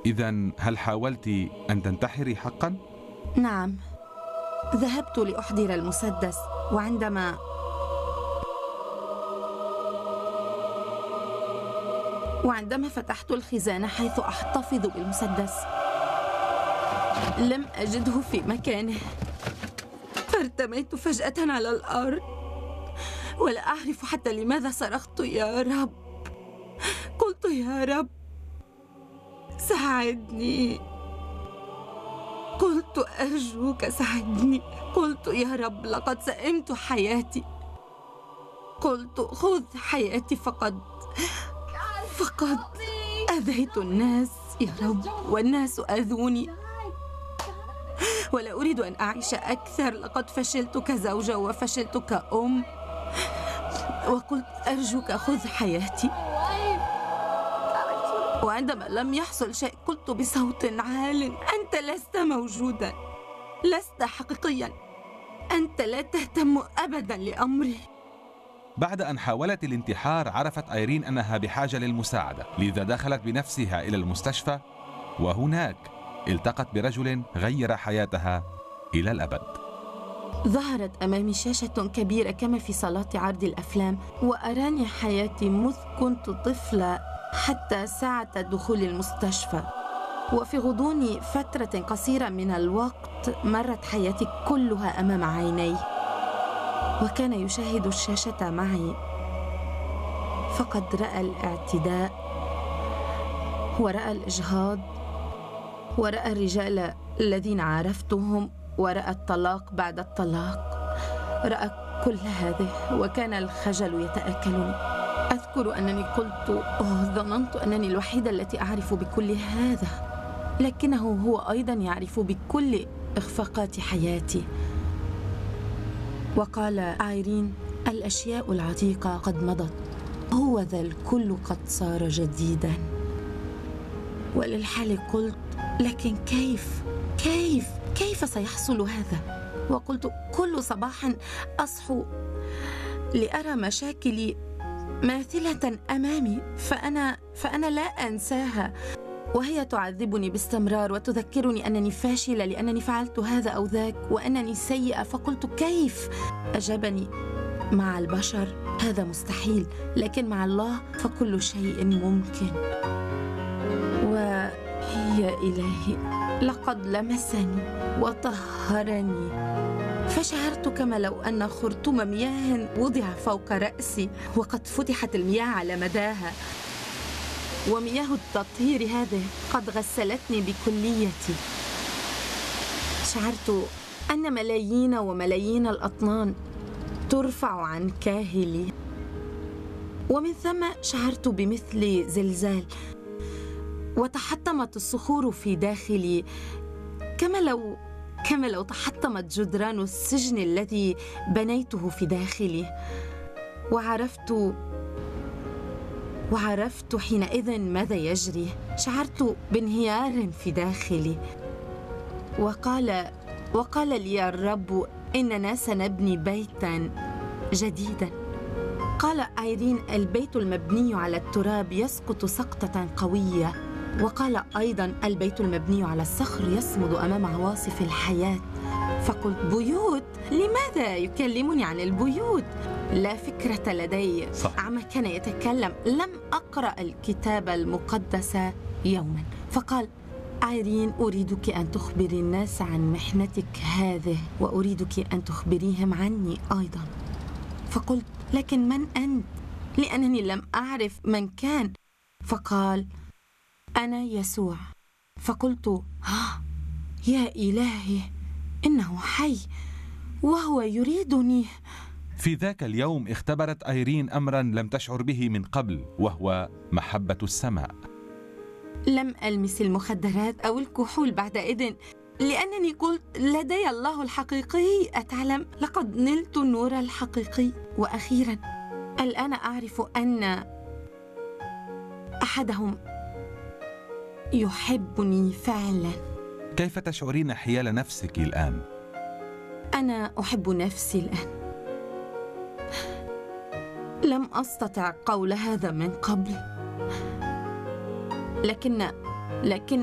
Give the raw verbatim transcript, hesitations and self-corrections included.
إذن هل حاولت أن تنتحري حقا؟ نعم، ذهبت لأحضر المسدس، وعندما وعندما فتحت الخزانة حيث أحتفظ بالمسدس لم أجده في مكانه، فارتميت فجأة على الأرض ولا أعرف حتى لماذا صرخت يا رب. قلت يا رب ساعدني، قلت أرجوك ساعدني، قلت يا رب لقد سئمت حياتي، قلت خذ حياتي، فقد فقد أذيت الناس يا رب، والناس أذوني، ولا أريد أن أعيش أكثر. لقد فشلت كزوجة وفشلت كأم، وقلت أرجوك خذ حياتي. وعندما لم يحصل شيء قلت بصوت عال: أنت لست موجودا، لست حقيقيا، أنت لا تهتم أبدا لأمري. بعد أن حاولت الانتحار عرفت أيرين أنها بحاجة للمساعدة، لذا دخلت بنفسها إلى المستشفى، وهناك التقت برجل غير حياتها إلى الأبد. ظهرت أمامي شاشة كبيرة كما في صالات عرض الأفلام، وأراني حياتي منذ كنت طفلة حتى ساعة دخول المستشفى، وفي غضون فترة قصيرة من الوقت مرت حياتي كلها أمام عيني. وكان يشاهد الشاشة معي، فقد رأى الاعتداء، ورأى الإجهاض، ورأى الرجال الذين عرفتهم، ورأى الطلاق بعد الطلاق، رأى كل هذه، وكان الخجل يتآكلني. أذكر أنني قلت: أوه، ظننت أنني الوحيدة التي أعرف بكل هذا، لكنه هو أيضا يعرف بكل إخفاقات حياتي. وقال: أيرين، الأشياء العتيقة قد مضت، هو ذا الكل قد صار جديدا. وللحال قلت: لكن كيف كيف كيف سيحصل هذا؟ وقلت: كل صباح أصحو لأرى مشاكلي ماثلة أمامي، فأنا فأنا لا أنساها، وهي تعذبني باستمرار وتذكرني أنني فاشلة لأنني فعلت هذا أو ذاك، وأنني سيئة. فقلت: كيف؟ أجابني: مع البشر هذا مستحيل، لكن مع الله فكل شيء ممكن. ويا إلهي، لقد لمسني وطهرني، فشعرت كما لو أن خرطوم مياه وضع فوق رأسي، وقد فتحت المياه على مداها، ومياه التطهير هذه قد غسلتني بكليتي. شعرت أن ملايين وملايين الأطنان ترفع عن كاهلي، ومن ثم شعرت بمثل زلزال، وتحطمت الصخور في داخلي كما لو كما لو تحطمت جدران السجن الذي بنيته في داخلي. وعرفت وعرفت حينئذ ماذا يجري. شعرت بانهيار في داخلي. وقال وقال لي الرب: إننا سنبني بيتا جديدا. قال أيرين: البيت المبني على التراب يسقط سقطة قوية. وقال أيضا: البيت المبني على الصخر يصمد أمام عواصف الحياة. فقلت: بيوت؟ لماذا يكلمني عن البيوت؟ لا فكرة لدي عما كان يتكلم. لم أقرأ الكتاب المقدس يوما. فقال: أيرين، أريدك أن تخبري الناس عن محنتك هذه، وأريدك أن تخبريهم عني أيضا. فقلت: لكن من أنت؟ لأنني لم أعرف من كان. فقال: أنا يسوع. فقلت: آه يا إلهي، إنه حي وهو يريدني. في ذاك اليوم اختبرت أيرين أمرا لم تشعر به من قبل، وهو محبة السماء. لم ألمس المخدرات أو الكحول بعدئذ، لأنني قلت: لدي الله الحقيقي. أتعلم، لقد نلت النور الحقيقي. وأخيرا الآن أعرف أن أحدهم يحبني فعلا. كيف تشعرين حيال نفسك الآن؟ أنا أحب نفسي الآن. لم أستطع قول هذا من قبل، لكن لكن